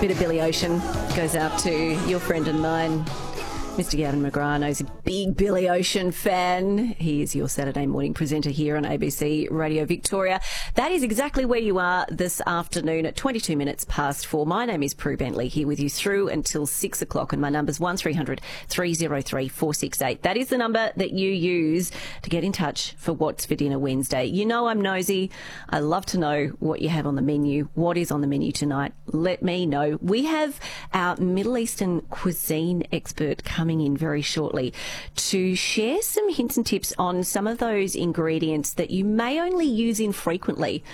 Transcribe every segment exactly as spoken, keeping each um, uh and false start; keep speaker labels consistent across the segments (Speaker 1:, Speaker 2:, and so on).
Speaker 1: Bit of Billy Ocean goes out to your friend and mine, Mister Gavin McGrath. Is a big Billy Ocean fan. He is your Saturday morning presenter here on A B C Radio Victoria. That is exactly where you are this afternoon at twenty-two minutes past four. My name is Prue Bentley, here with you through until six o'clock, and my number's one three hundred three oh three four six eight. That is the number that you use to get in touch for What's for Dinner Wednesday. You know I'm nosy. I love to know what you have on the menu. What is on the menu tonight? Let me know. We have our Middle Eastern cuisine expert coming coming in very shortly to share some hints and tips on some of those ingredients that you may only use infrequently.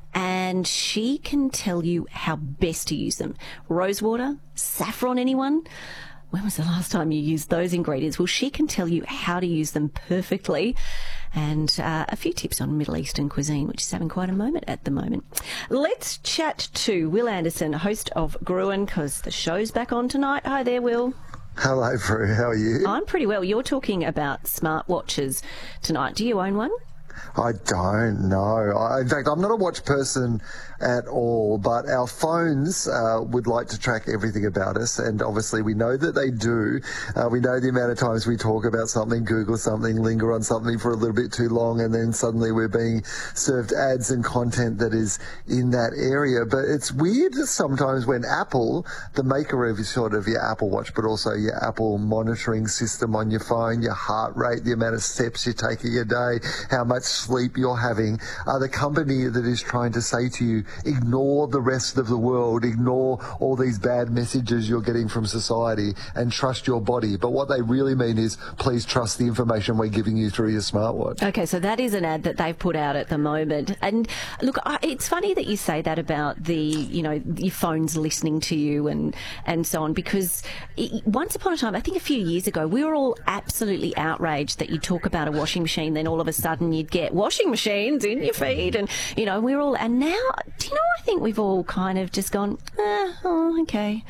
Speaker 1: And she can tell you how best to use them. Rosewater, saffron, anyone? When was the last time you used those ingredients? Well, she can tell you how to use them perfectly, and uh, a few tips on Middle Eastern cuisine, which is having quite a moment at the moment. Let's chat to Will Anderson, host of Gruen, because the show's back on tonight. Hi there, Will.
Speaker 2: Hello, Prue. How are you?
Speaker 1: I'm pretty well. You're talking about smartwatches tonight. Do you own one?
Speaker 2: I don't know. I, in fact, I'm not a watch person at all, but our phones uh, would like to track everything about us, and obviously we know that they do. Uh, we know the amount of times we talk about something, Google something, linger on something for a little bit too long, and then suddenly we're being served ads and content that is in that area. But it's weird sometimes when Apple, the maker of sort of your Apple Watch, but also your Apple monitoring system on your phone, your heart rate, the amount of steps you're taking a day, how much sleep you're having, are the company that is trying to say to you, ignore the rest of the world, ignore all these bad messages you're getting from society and trust your body. But what they really mean is, please trust the information we're giving you through your smartwatch.
Speaker 1: Okay, so that is an ad that they've put out at the moment. And look, I, it's funny that you say that about the, you know, your phone's listening to you and, and so on, because it, once upon a time, I think a few years ago, we were all absolutely outraged that you talk about a washing machine, then all of a sudden you'd get washing machines in your feed, and, you know, we're all, and now, do you know, I think we've all kind of just gone, eh, oh, okay,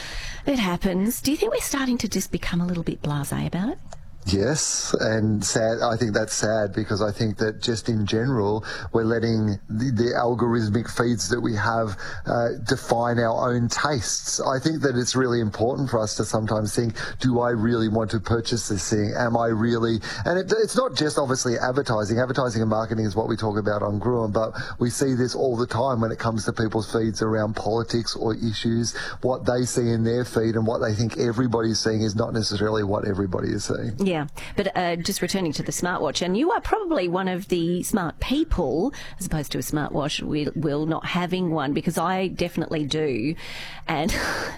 Speaker 1: it happens. Do you think we're starting to just become a little bit blasé about it?
Speaker 2: Yes, and sad. I think that's sad, because I think that just in general, we're letting the, the algorithmic feeds that we have uh, define our own tastes. I think that it's really important for us to sometimes think, do I really want to purchase this thing? Am I really? And it, it's not just obviously advertising. Advertising and marketing is what we talk about on Gruen, but we see this all the time when it comes to people's feeds around politics or issues. What they see in their feed and what they think everybody's seeing is not necessarily what everybody is seeing.
Speaker 1: Yeah. Yeah, but uh, just returning to the smartwatch, and you are probably one of the smart people, as opposed to a smartwatch, will, will not having one, because I definitely do, and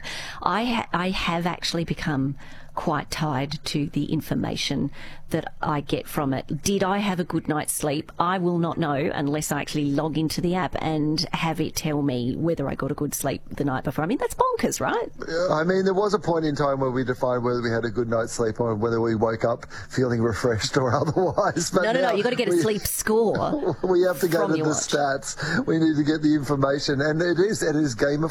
Speaker 1: I ha- I have actually become quite tied to the information that I get from it. Did I have a good night's sleep? I will not know unless I actually log into the app and have it tell me whether I got a good sleep the night before. I mean, that's bonkers, right?
Speaker 2: I mean, there was a point in time where we defined whether we had a good night's sleep or whether we woke up feeling refreshed or otherwise. But
Speaker 1: no, no, no, you've got to get a we, sleep score.
Speaker 2: We have to go to the
Speaker 1: watch.
Speaker 2: stats. We need to get the information. And it is, it is gamified.